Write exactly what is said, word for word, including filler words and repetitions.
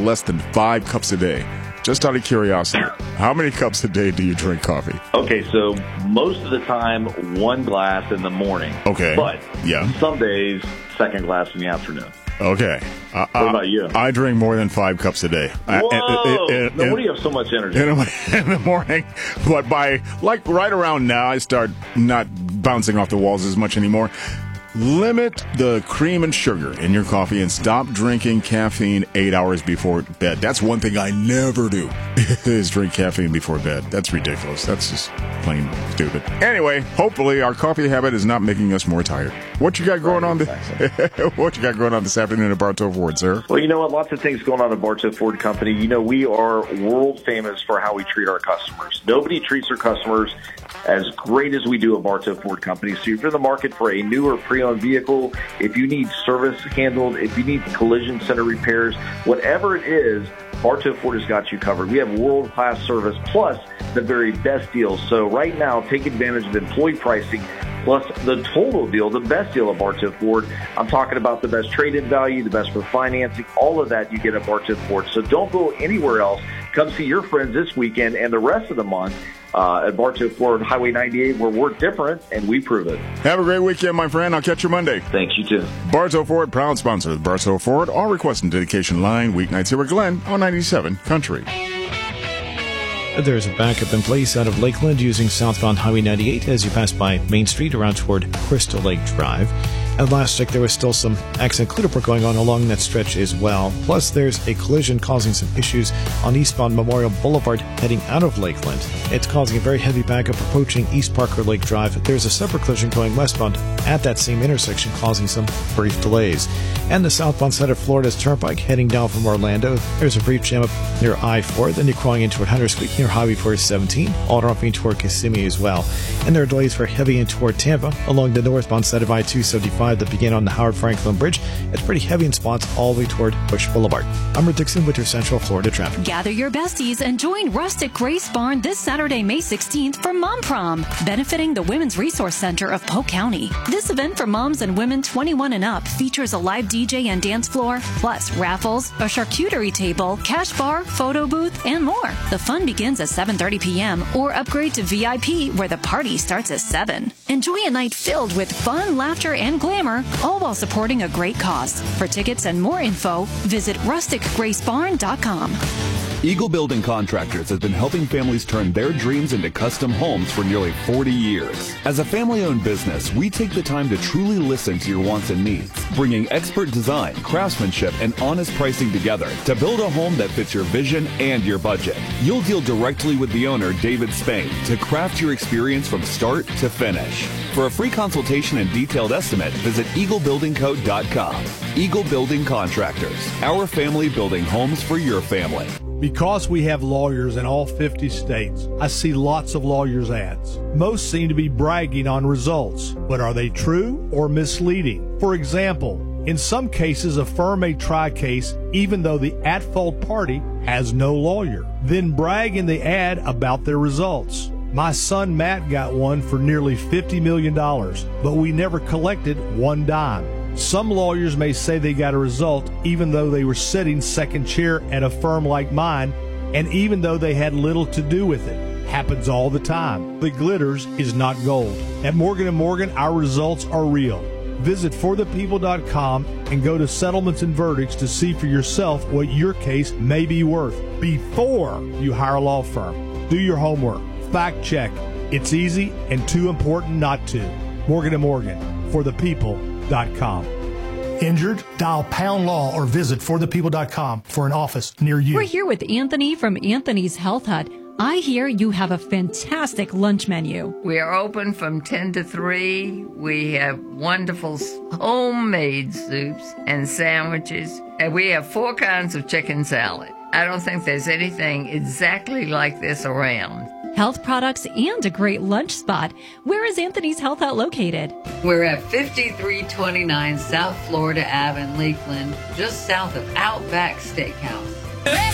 less than five cups a day. Just out of curiosity, how many cups a day do you drink coffee? Okay, so most of the time, one glass in the morning. Okay. But yeah. some days, second glass in the afternoon. Okay. Uh, what about you? I drink more than five cups a day. Whoa! I, in, in, no, what do you have so much energy? In, in the morning. But by, like, right around now, I start not bouncing off the walls as much anymore. Limit the cream and sugar in your coffee and stop drinking caffeine eight hours before bed. That's one thing I never do, is drink caffeine before bed. That's ridiculous. That's just plain stupid. Anyway, hopefully our coffee habit is not making us more tired. What you got going on? The, what you got going on this afternoon at Bartow Ford, sir? Well, you know what? Lots of things going on at Bartow Ford Company. You know, we are world famous for how we treat our customers. Nobody treats their customers as great as we do at Bartow Ford Company. So if you're in the market for a new or pre-owned vehicle, if you need service handled, if you need collision center repairs, whatever it is, Bartow Ford has got you covered. We have world-class service plus the very best deals. So right now, take advantage of employee pricing plus the total deal, the best deal at Bartow Ford. I'm talking about the best trade-in value, the best for financing, all of that you get at Bartow Ford. So don't go anywhere else. Come see your friends this weekend and the rest of the month uh, at Bartow Ford Highway ninety-eight, where we're different and we prove it. Have a great weekend, my friend. I'll catch you Monday. Thanks, you too. Bartow Ford, proud sponsor of the Bartow Ford All Request and Dedication Line, weeknights here at Glenn on ninety-seven Country. There's a backup in place out of Lakeland using southbound Highway ninety-eight as you pass by Main Street around toward Crystal Lake Drive. At last check, there was still some accident cleanup work going on along that stretch as well. Plus, there's a collision causing some issues on eastbound Memorial Boulevard heading out of Lakeland. It's causing a very heavy backup approaching East Parker Lake Drive. There's a separate collision going westbound at that same intersection, causing some brief delays. And the southbound side of Florida's Turnpike heading down from Orlando. There's a brief jam up near I four, then you're crawling into Hunter's Creek near Highway four seventeen, all dropping toward Kissimmee as well. And there are delays for heavy in toward Tampa along the northbound side of I two seventy-five that begin on the Howard Franklin Bridge. It's pretty heavy in spots all the way toward Bush Boulevard. I'm Rick Dixon with your Central Florida traffic. Gather your besties and join Rustic Grace Barn this Saturday, May sixteenth for Mom Prom, benefiting the Women's Resource Center of Polk County. This event for moms and women twenty-one and up features a live D J and dance floor, plus raffles, a charcuterie table, cash bar, photo booth, and more. The fun begins at seven thirty p.m. or upgrade to V I P where the party starts at seven. Enjoy a night filled with fun, laughter, and glamour, all while supporting a great cause. For tickets and more info, visit rustic grace barn dot com. Eagle Building Contractors has been helping families turn their dreams into custom homes for nearly forty years. As a family-owned business, we take the time to truly listen to your wants and needs, bringing expert design, craftsmanship, and honest pricing together to build a home that fits your vision and your budget. You'll deal directly with the owner, David Spain, to craft your experience from start to finish. For a free consultation and detailed estimate, visit eagle building co dot com. Eagle Building Contractors, our family building homes for your family. Because we have lawyers in all fifty states, I see lots of lawyers' ads. Most seem to be bragging on results, but are they true or misleading? For example, in some cases, a firm may try a case even though the at-fault party has no lawyer, then brag in the ad about their results. My son Matt got one for nearly fifty million dollars, but we never collected one dime. Some lawyers may say they got a result even though they were sitting second chair at a firm like mine, and even though they had little to do with it. Happens all the time. The glitters is not gold. At Morgan and Morgan, our results are real. Visit for the people dot com and go to Settlements and Verdicts to see for yourself what your case may be worth before you hire a law firm. Do your homework. Fact check. It's easy and too important not to. Morgan and Morgan, for the people dot com. Injured? Dial pound law or visit for the people dot com for an office near you. We're here with Anthony from Anthony's Health Hut. I hear you have a fantastic lunch menu. We are open from ten to three. We have wonderful homemade soups and sandwiches. And we have four kinds of chicken salad. I don't think there's anything exactly like this around. Health products and a great lunch spot. Where is Anthony's Health Hut located? We're at fifty-three twenty-nine South Florida Avenue in Lakeland, just south of Outback Steakhouse.